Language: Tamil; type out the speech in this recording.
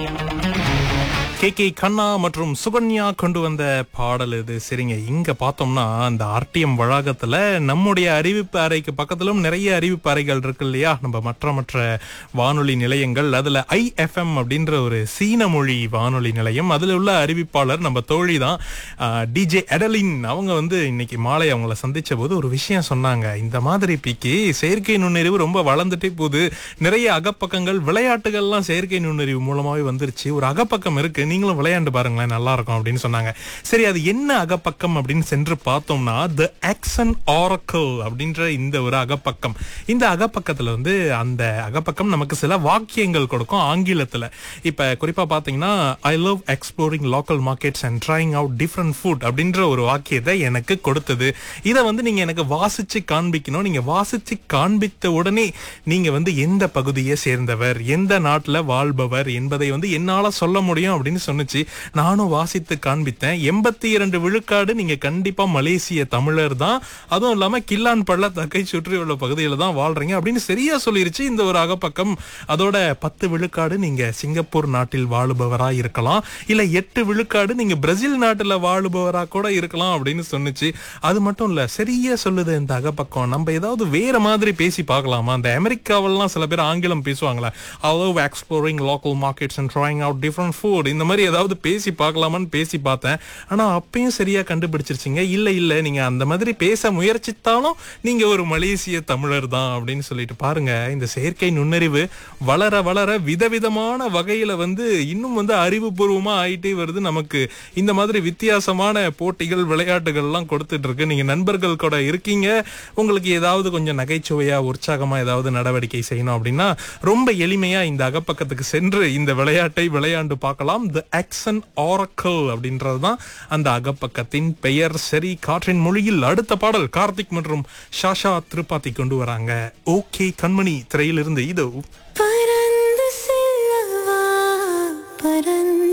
கே கண்ணா மற்றும் சுகன்யா கொண்டு வந்த பாடல் இது. சரிங்க, இங்க பார்த்தோம்னா அந்த ஆர்டிஎம் வளாகத்துல நம்முடைய அறிவிப்பு அறைக்கு பக்கத்திலும் நிறைய அறிவிப்பு அறைகள் இருக்கு இல்லையா, நம்ம மற்ற வானொலி நிலையங்கள். அதுல IFM அப்படின்ற ஒரு சீன மொழி வானொலி நிலையம், அதுல உள்ள அறிவிப்பாளர் நம்ம தோழி தான் டிஜே எடலின். அவங்க இன்னைக்கு மாலை அவங்கள சந்திச்ச போது ஒரு விஷயம் சொன்னாங்க. இந்த மாதிரி பிக்கு செயற்கை நுண்ணறிவு ரொம்ப வளர்ந்துட்டே போகுது, நிறைய அகப்பக்கங்கள் விளையாட்டுகள்லாம் செயற்கை நுண்ணறிவு மூலமாவே வந்துருச்சு, ஒரு அகப்பக்கம் இருக்கு, நீங்களும் விளையாண்டு பாருங்களேன், நல்லா இருக்கும் அப்படின்னு சொன்னாங்க. சரி, அது என்ன அகப்பக்கம் அப்படின்னு சென்று பார்த்தோம்னா தி ஆக்சன் ஆரக்கிள் அப்படின்ற இந்த ஒரு அகப்பக்கம். இந்த அகப்பக்கத்துல அந்த அகப்பக்கம் நமக்கு சில வாக்கியங்கள் கொடுக்கும் ஆங்கிலத்துல. இப்ப குறிப்பா பாத்தீங்கன்னா, I love exploring local markets and trying out different food அப்படின்ற ஒரு வாக்கியத்தை எனக்கு கொடுத்தது. இதை நீங்க எனக்கு வாசிச்சு காண்பிக்கணும். நீங்க வாசிச்சு காண்பித்த உடனே நீங்க எந்த பகுதியை சேர்ந்தவர், எந்த நாட்டுல வாழ்பவர் என்பதை என்னால சொல்ல முடியும் அப்படின்னு சொன்னுச்சு. நானும் வாசித்து காண்பித்தேன். 82 விழுக்காடு நீங்க கண்டிப்பா மலேசிய தமிழர் தான், அதுவும் இல்லாம கில்லான் பள்ளத்தாக்கை சுற்றியுள்ள பகுதியில தான் வாழ்றீங்க அப்படின்னு சரியா சொல்லிருச்சு இந்த ஒரு அகப்பக்கம். அதோட 10 விழுக்காடு நீங்க சிங்கப்பூர் நாட்டில் வாழுபவரா இருக்கலாம், இல்ல 8 விழுக்காடு நீங்க பிரேசில் நாட்டுல வாழுபவரா கூட இருக்கலாம் அப்படின்னு சொன்னுச்சு. அது மட்டும் இல்ல, சரியா சொல்லுது இந்த அகப்பக்கம். நம்ம ஏதாவது வேற மாதிரி பேசி பார்க்கலாமா? அந்த அமெரிக்காவெல்லாம் சில பேர் ஆங்கிலம் பேசுவாங்களா, I love exploring local markets and trying out different food, இந்த மாதிரி ஏதாவது பேசி பார்க்கலாமான்னு பேசி பார்த்தேன். ஆனா அப்பயும் சரியா கண்டுபிடிச்சிருச்சிங்க. இல்ல நீங்க அந்த மாதிரி பேச முயற்சித்தாலும் நீங்க ஒரு மலேசிய தமிழர் தான் அப்படின்னு சொல்லிட்டு பாருங்க. இந்த செயற்கை நுண்ணறிவு வளர வளர விதவிதமான வகையில இன்னும் அறிவுபூர்வமா ஆயிட்டே வருது. நமக்கு இந்த மாதிரி வித்தியாசமான போட்டிகள் விளையாட்டுகள் எல்லாம் கொடுத்துட்டு இருக்கு. நீங்க நண்பர்கள் கூட இருக்கீங்க, உங்களுக்கு ஏதாவது கொஞ்சம் நகைச்சுவையா உற்சாகமா ஏதாவது நடவடிக்கை செய்யணும் அப்படின்னா ரொம்ப எளிமையா இந்த அகப்பக்கத்துக்கு சென்று இந்த விளையாட்டை விளையாண்டு பார்க்கலாம். தி ஆக்சன் ஆரக்கிள் அப்படின்றதுதான் அந்த அகப்பக்கத்தின் பெயர். சரி, காற்றின் மொழியில் அடுத்த பாடல் கார்த்திக் மற்றும் ஷாஷா திருப்பாத்தி கொண்டு வராங்க. ஓகே கண்மணி திரையிலிருந்து இதோ. பறந்து செல்லவா பறந்து